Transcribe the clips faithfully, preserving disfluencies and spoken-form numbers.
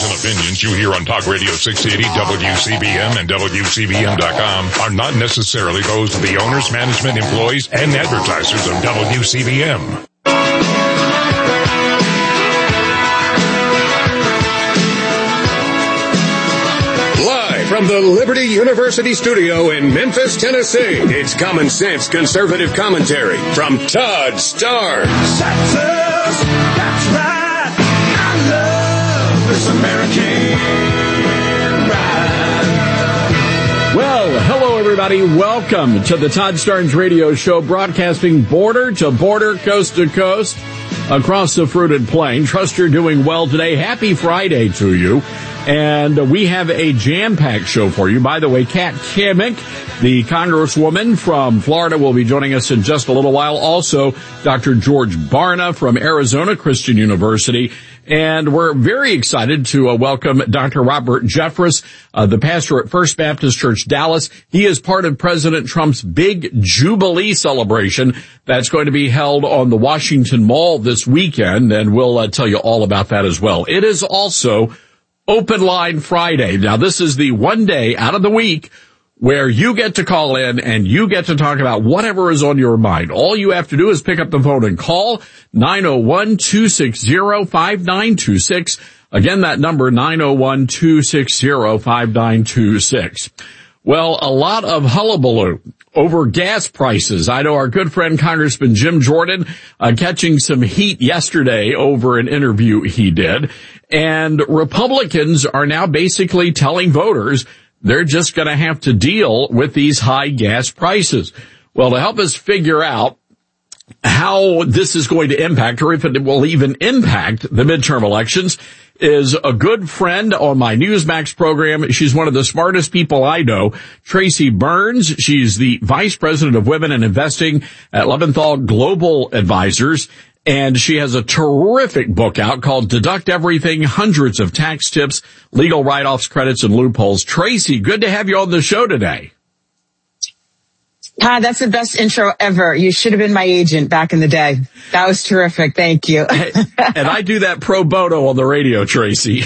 and opinions you hear on Talk Radio six eighty W C B M and W C B M dot com are not necessarily those of the owners, management, employees, and advertisers of W C B M. Live from the Liberty University studio in Memphis, Tennessee, it's Common Sense Conservative Commentary from Todd Starnes. Texas, that's right. I love this American ride. Well, hello everybody. Welcome to the Todd Starnes Radio Show, broadcasting border to border, coast to coast, across the fruited plain. Trust you're doing well today. Happy Friday to you. And we have a jam-packed show for you. By the way, Kat Cammack, the Congresswoman from Florida, will be joining us in just a little while. Also, Doctor George Barna from Arizona Christian University. And we're very excited to uh, welcome Doctor Robert Jeffress, uh, the pastor at First Baptist Church, Dallas. He is part of President Trump's big Jubilee celebration that's going to be held on the Washington Mall this weekend, and we'll uh, tell you all about that as well. It is also Open Line Friday. Now, this is the one day out of the week where you get to call in and you get to talk about whatever is on your mind. All you have to do is pick up the phone and call nine oh one, two six zero, five nine two six. Again, that number, nine oh one, two six zero, five nine two six. Well, a lot of hullabaloo over gas prices. I know our good friend Congressman Jim Jordan uh, catching some heat yesterday over an interview he did. And Republicans are now basically telling voters they're just going to have to deal with these high gas prices. Well, to help us figure out how this is going to impact, or if it will even impact the midterm elections, is a good friend on my Newsmax program. She's one of the smartest people I know, Tracy Burns. She's the Vice President of Women and Investing at Leventhal Global Advisors. And she has a terrific book out called Deduct Everything, Hundreds of Tax Tips, Legal Write-Offs, Credits, and Loopholes. Tracy, good to have you on the show today. Todd, that's the best intro ever. You should have been my agent back in the day. That was terrific. Thank you. And I do that pro bono on the radio, Tracy.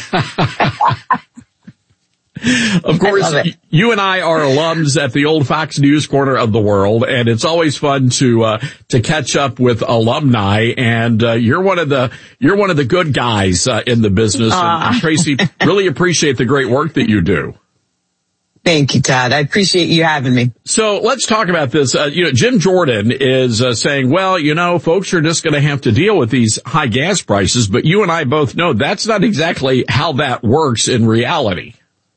Of course, you and I are alums at the old Fox News corner of the world, and it's always fun to uh, to catch up with alumni. And uh, you're one of the you're one of the good guys uh, in the business. And, and Tracy, really appreciate the great work that you do. Thank you, Todd. I appreciate you having me. So let's talk about this. Uh, you know, Jim Jordan is uh, saying, well, you know, folks are just going to have to deal with these high gas prices. But you and I both know that's not exactly how that works in reality.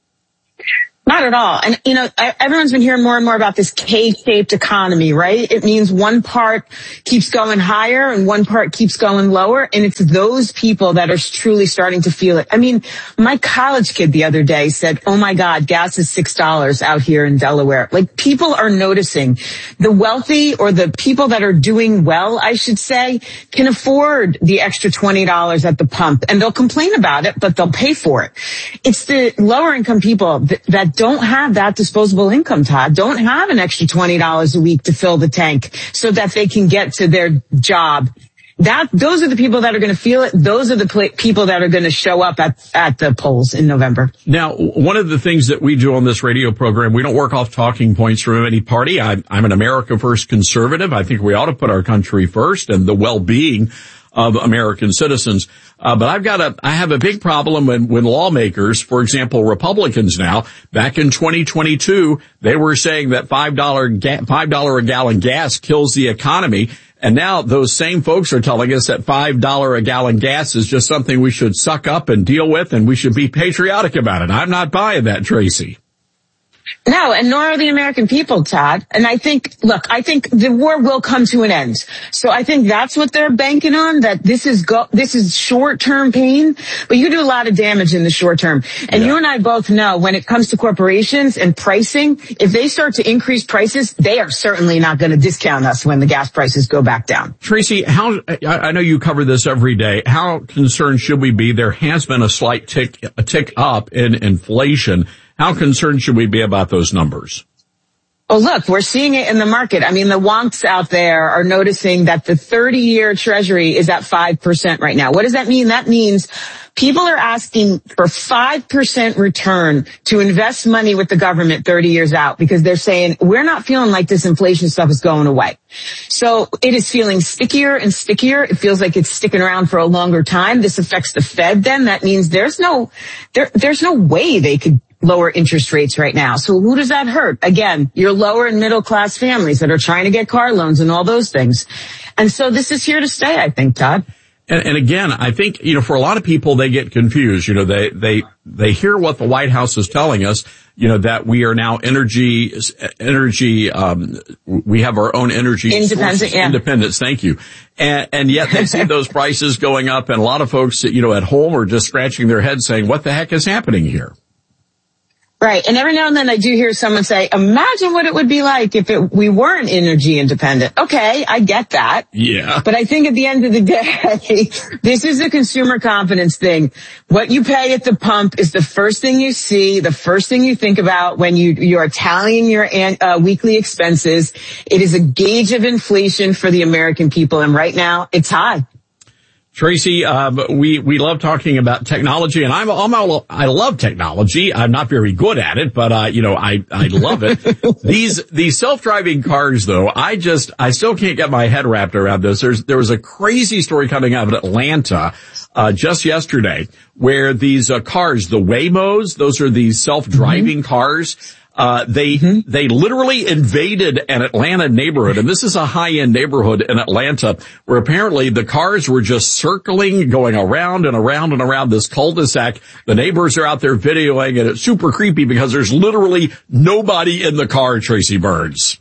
Not at all. And, you know, everyone's been hearing more and more about this K-shaped economy, right? It means one part keeps going higher and one part keeps going lower. And it's those people that are truly starting to feel it. I mean, my college kid the other day said, oh my God, gas is six dollars out here in Delaware. Like, people are noticing. The wealthy, or the people that are doing well, I should say, can afford the extra twenty dollars at the pump, and they'll complain about it, but they'll pay for it. It's the lower income people that, that don't have that disposable income, Todd, don't have an extra twenty dollars a week to fill the tank so that they can get to their job. That, those are the people that are going to feel it. Those are the pl- people that are going to show up at, at the polls in November. Now, one of the things that we do on this radio program, we don't work off talking points from any party. I'm, I'm an America First conservative. I think we ought to put our country first and the well-being of American citizens. Uh, but I've got a, I have a big problem when, when lawmakers, for example, Republicans now, back in twenty twenty-two, they were saying that five dollars ga- five dollars a gallon gas kills the economy. And now those same folks are telling us that five dollars a gallon gas is just something we should suck up and deal with, and we should be patriotic about it. I'm not buying that, Tracy. No, and nor are the American people, Todd. And I think, look, I think the war will come to an end. So I think that's what they're banking on, that this is go, this is short-term pain, but you do a lot of damage in the short term. And yeah. You and I both know when it comes to corporations and pricing, if they start to increase prices, they are certainly not going to discount us when the gas prices go back down. Tracy, how, I know you cover this every day. How concerned should we be? There has been a slight tick, a tick up in inflation. How concerned should we be about those numbers? Oh, look, we're seeing it in the market. I mean, the wonks out there are noticing that the thirty-year Treasury is at five percent right now. What does that mean? That means People are asking for five percent return to invest money with the government thirty years out because they're saying, we're not feeling like this inflation stuff is going away. So it is feeling stickier and stickier. It feels like it's sticking around for a longer time. This affects the Fed then. That means there's no, there, there's no way they could lower interest rates right now. So who does that hurt? Again, your lower and middle class families that are trying to get car loans and all those things. And so this is here to stay, I think, Todd. And, and again, I think, you know, for a lot of people, they get confused. You know, they, they, they hear what the White House is telling us, you know, that we are now energy, energy, um, we have our own energy Independent, sources, yeah. independence. Thank you. And, and yet they see those prices going up, and a lot of folks, you know, at home are just scratching their heads saying, what the heck is happening here? Right. And every now and then I do hear someone say, imagine what it would be like if it, we weren't energy independent. Okay, I get that. Yeah. But I think at the end of the day, this is a consumer confidence thing. What you pay at the pump is the first thing you see, the first thing you think about when you, you are tallying your uh, weekly expenses. It is a gauge of inflation for the American people. And right now, it's high. Tracy, um, we, we love talking about technology, and I'm, I'm all, I love technology. I'm not very good at it, but, uh, you know, I, I love it. These, these self-driving cars, though, I just, I still can't get my head wrapped around this. There's, there was a crazy story coming out of Atlanta, uh, just yesterday, where these, uh, cars, the Waymos, those are these self-driving mm-hmm. cars. Uh, they, mm-hmm. they literally invaded an Atlanta neighborhood, and this is a high-end neighborhood in Atlanta, where apparently the cars were just circling, going around and around and around this cul-de-sac. The neighbors are out there videoing, and it's super creepy because there's literally nobody in the car, Tracy Burns.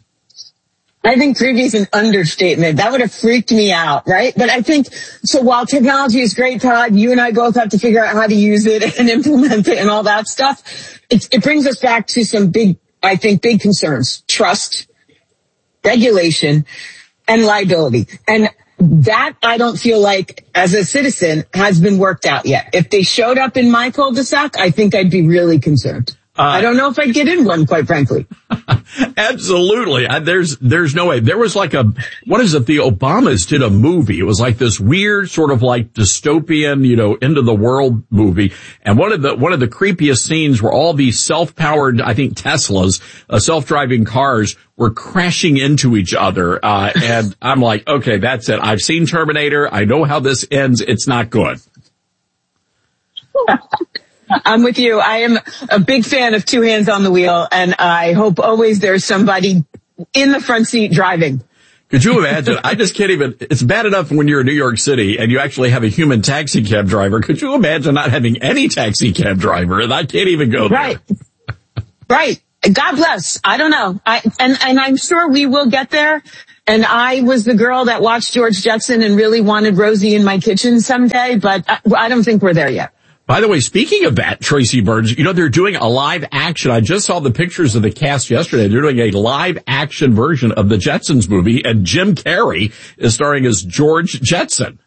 I think creepy is an understatement. That would have freaked me out, right? But I think, so while technology is great, Todd, you and I both have to figure out how to use it and implement it and all that stuff. It, it brings us back to some big, I think, big concerns. Trust, regulation, and liability. And that, I don't feel like, as a citizen, has been worked out yet. If they showed up in my cul-de-sac, I think I'd be really concerned. Uh, I don't know if I'd get in one, quite frankly. Absolutely. I, there's, there's no way. There was like a, what is it? The Obamas did a movie. It was like this weird sort of like dystopian, you know, end of the world movie. And one of the, one of the creepiest scenes were all these self-powered, I think Teslas, uh, self-driving cars were crashing into each other. Uh, and I'm like, okay, that's it. I've seen Terminator. I know how this ends. It's not good. I'm with you. I am a big fan of two hands on the wheel, and I hope always there's somebody in the front seat driving. Could you imagine? I just can't even, it's bad enough when you're in New York City and you actually have a human taxi cab driver. Could you imagine not having any taxi cab driver? And I can't even go there. Right. Right. God bless. I don't know. I, and, and I'm sure we will get there. And I was the girl that watched George Jetson and really wanted Rosie in my kitchen someday, but I, I don't think we're there yet. By the way, speaking of that, Tracy Burns, you know, they're doing a live action. I just saw the pictures of the cast yesterday. They're doing a live action version of the Jetsons movie, and Jim Carrey is starring as George Jetson.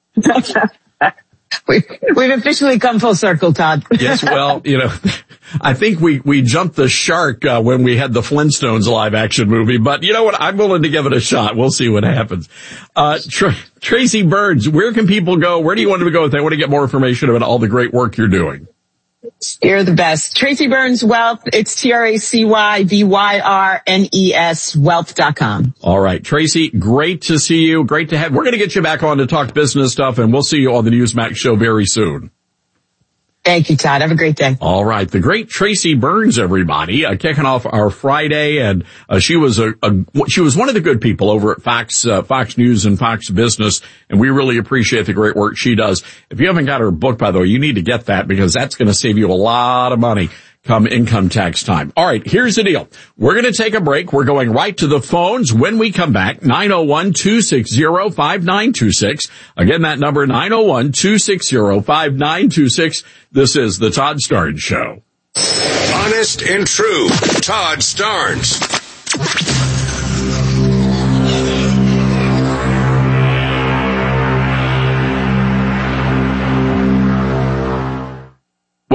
We've, we've officially come full circle, Todd. Yes, well, you know, I think we, we jumped the shark uh, when we had the Flintstones live action movie, but you know what? I'm willing to give it a shot. We'll see what happens. Uh, Tr- Tracy Burns, where can people go? Where do you want them to go if they want to get more information about all the great work you're doing? You're the best. Tracy Burns Wealth. It's T R A C Y B Y R N E S wealth dot com. All right. Tracy, great to see you. Great to have. We're going to get you back on to talk business stuff, and we'll see you on the Newsmax show very soon. Thank you, Todd. Have a great day. All right. The great Tracy Burns, everybody, uh, kicking off our Friday. And, uh, she was a, a, she was one of the good people over at Fox, uh, Fox News and Fox Business. And we really appreciate the great work she does. If you haven't got her book, by the way, you need to get that because that's going to save you a lot of money come income tax time. All right. Here's the deal. We're going to take a break. We're going right to the phones. When we come back, nine oh one, two six zero, five nine two six. Again, that number, nine oh one, two six zero, five nine two six. This is the Todd Starnes Show. Honest and true. Todd Starnes.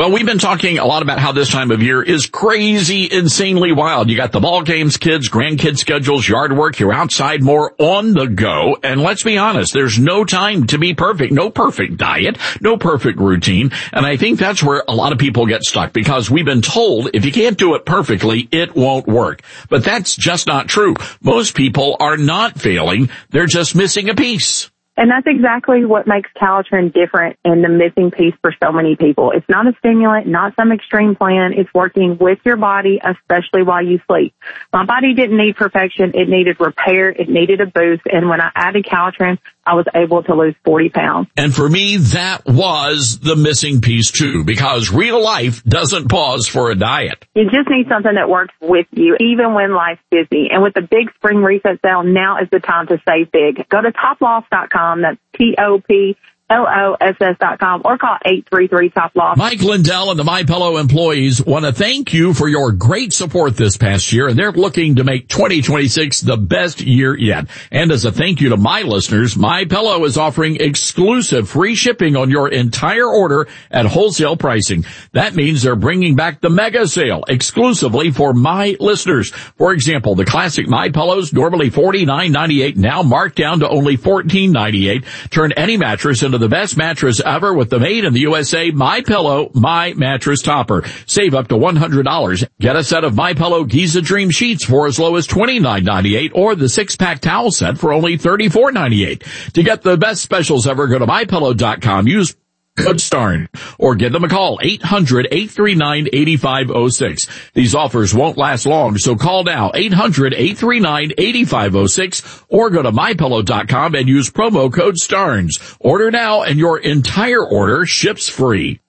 Well, we've been talking a lot about how this time of year is crazy, insanely wild. You got the ball games, kids, grandkids schedules, yard work, you're outside more on the go. And let's be honest, there's no time to be perfect, no perfect diet, no perfect routine. And I think that's where a lot of people get stuck because we've been told if you can't do it perfectly, it won't work. But that's just not true. Most people are not failing. They're just missing a piece. And that's exactly what makes Calitrin different and the missing piece for so many people. It's not a stimulant, not some extreme plan. It's working with your body, especially while you sleep. My body didn't need perfection. It needed repair. It needed a boost. And when I added Calitrin, I was able to lose forty pounds. And for me, that was the missing piece too, because real life doesn't pause for a diet. You just need something that works with you, even when life's busy. And with the big spring reset sale, now is the time to save big. Go to top loss dot com. That's T O P L O S S dot com or call eight three three top loss. Mike Lindell and the MyPillow employees want to thank you for your great support this past year, and they're looking to make twenty twenty-six the best year yet. And as a thank you to my listeners, MyPillow is offering exclusive free shipping on your entire order at wholesale pricing. That means they're bringing back the mega sale exclusively for my listeners. For example, the classic MyPillows, normally forty-nine ninety-eight, now marked down to only fourteen ninety-eight. Turn any mattress into the best mattress ever with the made in the U S A MyPillow My Mattress Topper. Save up to one hundred dollars. Get a set of MyPillow Giza Dream Sheets for as low as twenty-nine ninety-eight or the six-pack towel set for only thirty-four ninety-eight. To get the best specials ever, go to my pillow dot com. Use code STARN or give them a call, eight hundred, eight three nine, eight five zero six. These offers won't last long, so call now, eight hundred, eight three nine, eight five zero six, or go to my pillow dot com and use promo code STARNS. Order now and your entire order ships free.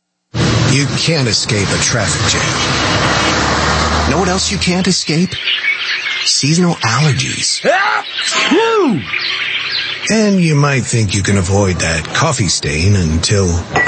You can't escape a traffic jam. Know what else you can't escape? Seasonal allergies. And you might think you can avoid that coffee stain until...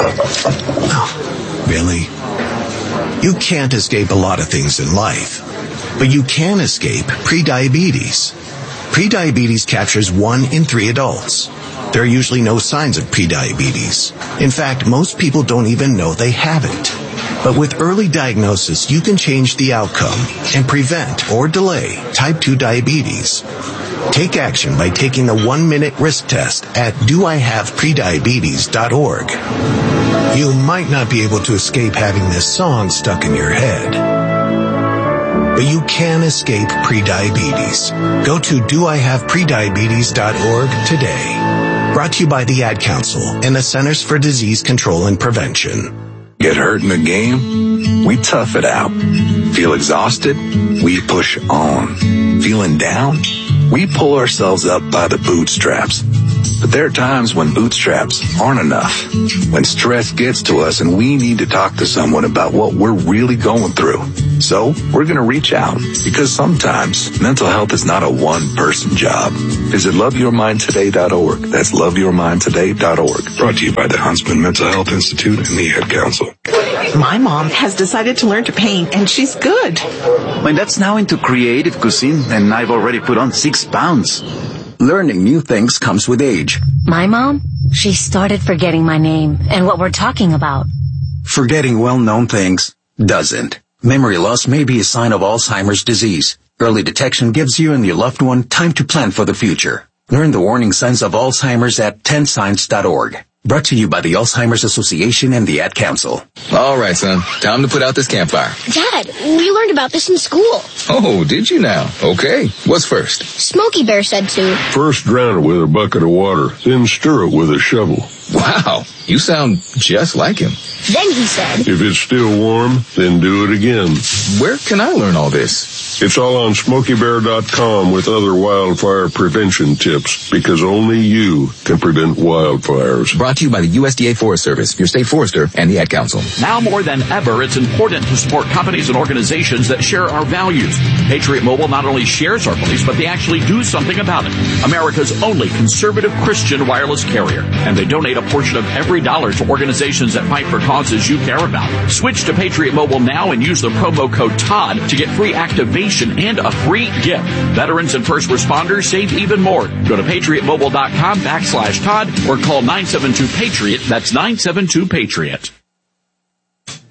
Oh, really? You can't escape a lot of things in life, but you can escape prediabetes. Prediabetes captures one in three adults. There are usually no signs of prediabetes. In fact, most people don't even know they have it. But with early diagnosis, you can change the outcome and prevent or delay type two diabetes. Take action by taking the one-minute risk test at do I have prediabetes dot org. You might not be able to escape having this song stuck in your head, but you can escape prediabetes. Go to do I have prediabetes dot org today. Brought to you by the Ad Council and the Centers for Disease Control and Prevention. Get hurt in the game? We tough it out. Feel exhausted? We push on. Feeling down? We pull ourselves up by the bootstraps. But there are times when bootstraps aren't enough. When stress gets to us and we need to talk to someone about what we're really going through. So we're going to reach out because sometimes mental health is not a one-person job. Visit love your mind today dot org. That's love your mind today dot org. Brought to you by the Huntsman Mental Health Institute and the Ad Council. My mom has decided to learn to paint, and she's good. My dad's now into creative cuisine, and I've already put on six pounds. Learning new things comes with age. My mom, she started forgetting my name and what we're talking about. Forgetting well-known things doesn't. Memory loss may be a sign of Alzheimer's disease. Early detection gives you and your loved one time to plan for the future. Learn the warning signs of Alzheimer's at ten signs dot org. Brought to you by the Alzheimer's Association and the Ad Council. All right, son. Time to put out this campfire. Dad, we learned about this in school. Oh, did you now? Okay. What's first? Smokey Bear said to. First drown it with a bucket of water, then stir it with a shovel. Wow. You sound just like him. Then he said. If it's still warm, then do it again. Where can I learn all this? It's all on smokey bear dot com with other wildfire prevention tips, because only you can prevent wildfires. Brought to you by the U S D A Forest Service, your state forester, and the Ad Council. Now more than ever, it's important to support companies and organizations that share our values. Patriot Mobile not only shares our beliefs, but they actually do something about it. America's only conservative Christian wireless carrier. And they donate a portion of every dollar to organizations that fight for causes you care about. Switch to Patriot Mobile now and use the promo code TODD to get free activation and a free gift. Veterans and first responders save even more. Go to patriot mobile dot com backslash Todd or call nine seven two Patriot. That's nine seven two Patriot.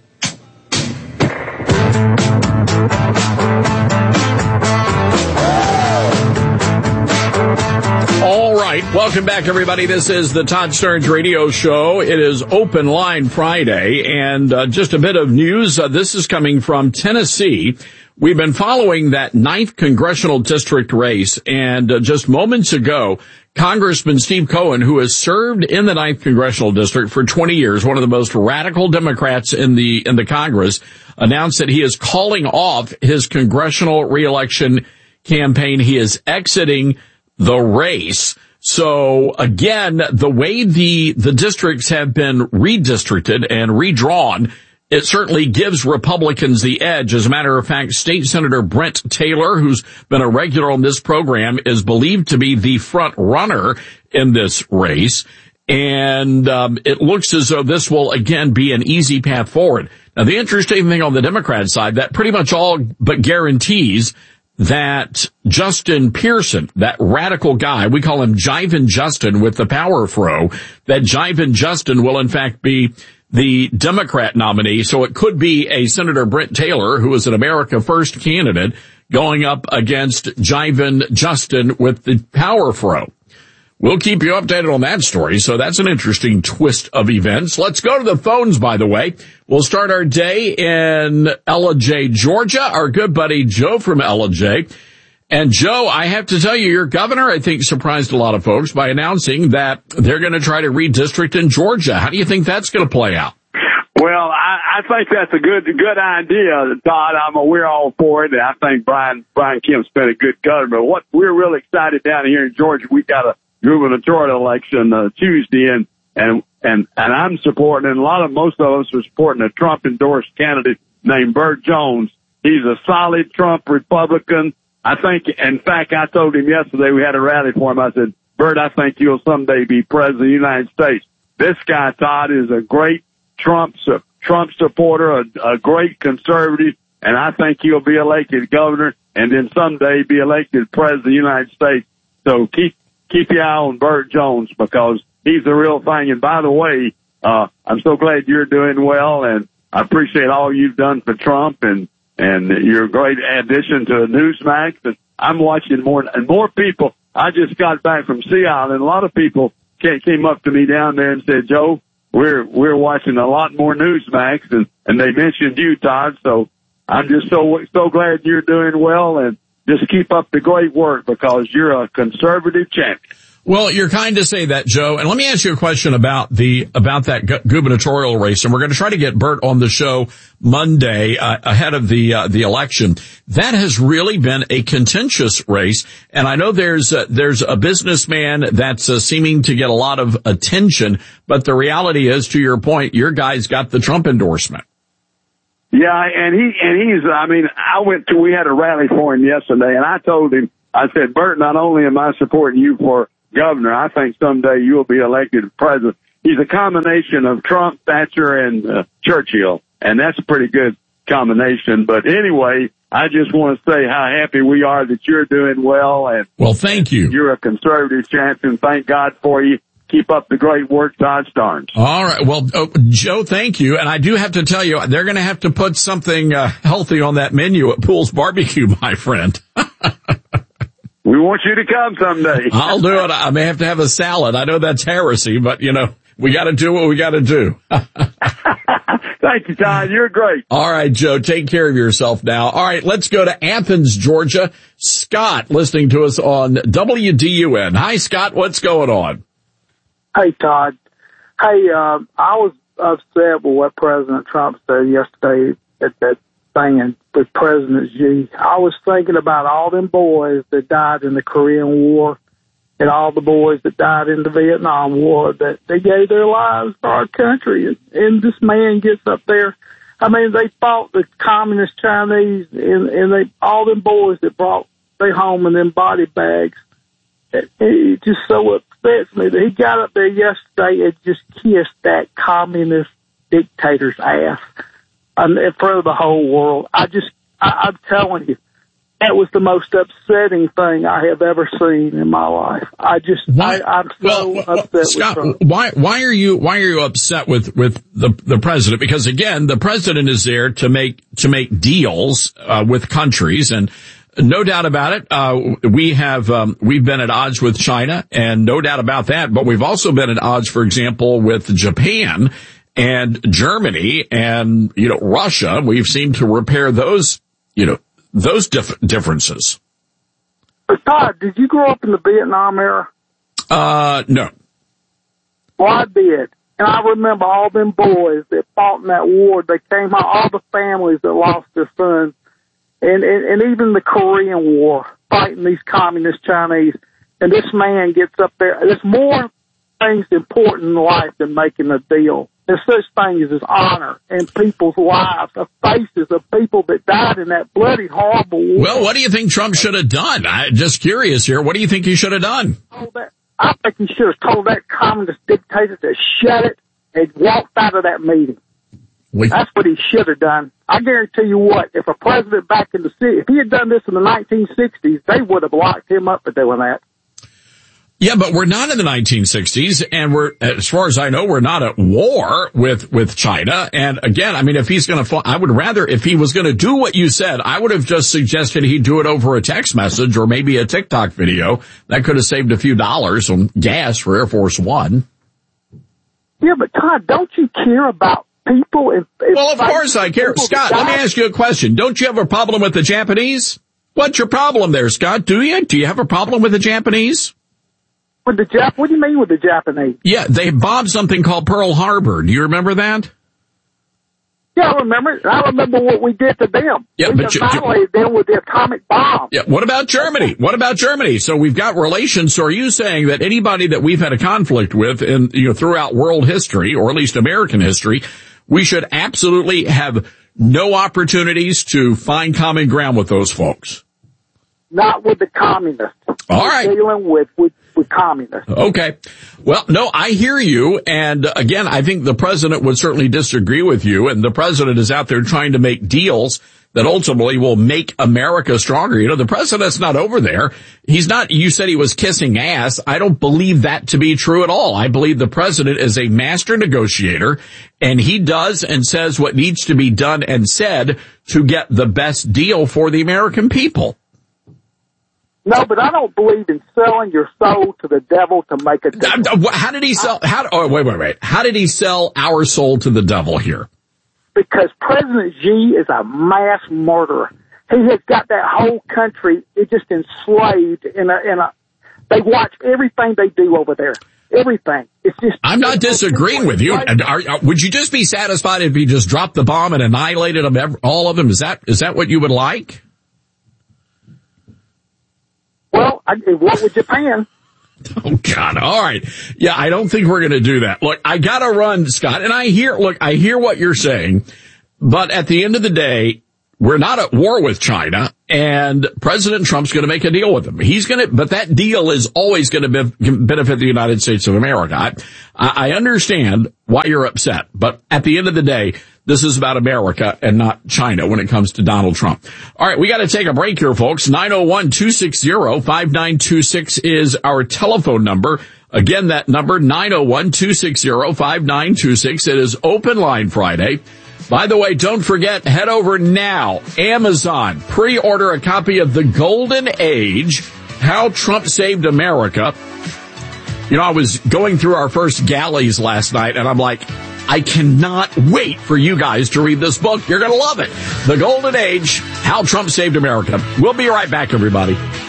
right. Welcome back, everybody. This is the Todd Starnes Radio Show. It is Open Line Friday, and uh, just a bit of news. Uh, this is coming from Tennessee. We've been following that ninth congressional district race, and uh, just moments ago, Congressman Steve Cohen, who has served in the ninth congressional district for twenty years, one of the most radical Democrats in the in the Congress, announced that he is calling off his congressional reelection campaign. He is exiting the race. So again, the way the, the districts have been redistricted and redrawn, it certainly gives Republicans the edge. As a matter of fact, State Senator Brent Taylor, who's been a regular on this program, is believed to be the front runner in this race. And um, it looks as though this will again be an easy path forward. Now, the interesting thing on the Democrat side, that pretty much all but guarantees that Justin Pearson, that radical guy, we call him Jivin Justin with the power fro, that Jivin Justin will in fact be the Democrat nominee. So it could be a Senator Brent Taylor, who is an America First candidate, going up against Jivin Justin with the power fro. We'll keep you updated on that story. So that's an interesting twist of events. Let's go to the phones, by the way. We'll start our day in Ella J, Georgia. Our good buddy Joe from Ella J. And Joe, I have to tell you, your governor, I think, surprised a lot of folks by announcing that they're going to try to redistrict in Georgia. How do you think that's going to play out? Well, I, I think that's a good good idea, Todd. I'm a, we're all for it, and I think Brian Brian Kemp's been a good governor. What we're really excited down here in Georgia, we got a gubernatorial election uh, Tuesday, and and and and I'm supporting, and a lot of most of us are supporting a Trump endorsed candidate named Burt Jones. He's a solid Trump Republican. I think, in fact, I told him yesterday, we had a rally for him. I said, Burt, I think you'll someday be president of the United States. This guy, Todd, is a great Trump Trump supporter, a, a great conservative, and I think he'll be elected governor and then someday be elected president of the United States. So keep keep your eye on Burt Jones, because he's the real thing. And by the way, uh, I'm so glad you're doing well, and I appreciate all you've done for Trump, and, and you're a great addition to Newsmax. And I'm watching more, and more people. I just got back from Sea Island, and a lot of people came up to me down there and said, Joe, we're, we're watching a lot more Newsmax, and, and they mentioned you, Todd. So I'm just so, so glad you're doing well, and just keep up the great work, because you're a conservative champion. Well, you're kind to say that, Joe. And let me ask you a question about the about that gu- gubernatorial race. And we're going to try to get Burt on the show Monday uh, ahead of the uh, the election. That has really been a contentious race. And I know there's uh, there's a businessman that's uh, seeming to get a lot of attention. But the reality is, to your point, your guy's got the Trump endorsement. Yeah, and he, and he's, I mean, I went to, we had a rally for him yesterday, and I told him, I said, Burt, not only am I supporting you for governor, I think someday you'll be elected president. He's a combination of Trump, Thatcher, and uh, Churchill, and that's a pretty good combination. But anyway, I just want to say how happy we are that you're doing well. And well, thank you. You're a conservative champion. Thank God for you. Keep up the great work, Todd Starnes. All right. Well, uh, Joe, thank you. And I do have to tell you, they're going to have to put something uh, healthy on that menu at Pools Barbecue, my friend. We want you to come someday. I'll do it. I may have to have a salad. I know that's heresy, but, you know, we got to do what we got to do. Thank you, Todd. You're great. All right, Joe, take care of yourself now. All right, let's go to Athens, Georgia. Scott, listening to us on W D U N. Hi, Scott. What's going on? Hey, Todd. Hey, uh, I was upset with what President Trump said yesterday at that thing with President Xi. I was thinking about all them boys that died in the Korean War and all the boys that died in the Vietnam War, that they gave their lives for our country. And, and this man gets up there. I mean, they fought the communist Chinese, and, and they all them boys that brought they home in them body bags. It, it just so upsets me that he got up there yesterday and just kissed that communist dictator's ass um, in front of the whole world. I just, I, I'm telling you, that was the most upsetting thing I have ever seen in my life. I just, I, I'm so well, upset well, Scott, with Trump. Why, why are you, why are you upset with, with the, the president? Because again, the president is there to make, to make deals, uh, with countries, and No doubt about it. Uh, we have, um, we've been at odds with China, and no doubt about that, but we've also been at odds, for example, with Japan and Germany and, you know, Russia. We've seemed to repair those, you know, those dif- differences. But Todd, did you grow up in the Vietnam era? Uh, no. Well, I did. And I remember all them boys that fought in that war. They came out, all the families that lost their sons. And, and, and even the Korean War, fighting these communist Chinese. And this man gets up there. There's more things important in life than making a deal. There's such things as honor and people's lives, the faces of people that died in that bloody, horrible war. Well, what do you think Trump should have done? I'm just curious here. What do you think he should have done? I think he should have told that communist dictator to shut it and walked out of that meeting. Wait. That's what he should have done. I guarantee you what, if a president back in the city, if he had done this in the nineteen sixties, they would have locked him up for doing that. Yeah, but we're not in the nineteen sixties, and we're, as far as I know, we're not at war with, with China. And again, I mean, if he's going to, I would rather, if he was going to do what you said, I would have just suggested he do it over a text message or maybe a TikTok video. That could have saved a few dollars on gas for Air Force One. Yeah, but Todd, don't you care about people? If, if well, of course I care. Scott, let me ask you a question. Don't you have a problem with the Japanese? What's your problem there, Scott? Do you? Do you have a problem with the Japanese? With the Jap? What do you mean with the Japanese? Yeah, they bombed something called Pearl Harbor. Do you remember that? Yeah, I remember. I remember what we did to them. Yeah, we but annihilated you, them with the atomic bomb. Yeah, what about Germany? What about Germany? So we've got relations. So are you saying that anybody that we've had a conflict with in, you know, throughout world history, or at least American history, we should absolutely have no opportunities to find common ground with those folks? Not with the communists. All right. We're dealing with, with, with communists. Okay. Well, no, I hear you. And again, I think the president would certainly disagree with you. And the president is out there trying to make deals that ultimately will make America stronger. You know, the president's not over there. He's not, you said he was kissing ass. I don't believe that to be true at all. I believe the president is a master negotiator, and he does and says what needs to be done and said to get the best deal for the American people. No, but I don't believe in selling your soul to the devil to make a deal. How did he sell, how, oh, wait, wait, wait. How did he sell our soul to the devil here? Because President Xi is a mass murderer. He has got that whole country it just enslaved in a, in a, they watch everything they do over there. Everything. It's just. I'm not disagreeing with you. Are, are, would you just be satisfied if he just dropped the bomb and annihilated them, all of them? Is that, is that what you would like? Well, I, what would Japan? Oh, God. All right. Yeah, I don't think we're going to do that. Look, I got to run, Scott, and I hear, look, I hear what you're saying, but at the end of the day, we're not at war with China, and President Trump's going to make a deal with them. He's going to, but that deal is always going to be, benefit the United States of America. I, I understand why you're upset, but at the end of the day, this is about America and not China when it comes to Donald Trump. All right, we got to take a break here, folks. nine oh one, two six zero, five nine two six is our telephone number. Again, that number, nine oh one, two six zero, five nine two six. It is Open Line Friday. By the way, don't forget, head over now, Amazon, pre-order a copy of The Golden Age, How Trump Saved America. You know, I was going through our first galleys last night, and I'm like, I cannot wait for you guys to read this book. You're going to love it. The Golden Age, How Trump Saved America. We'll be right back, everybody.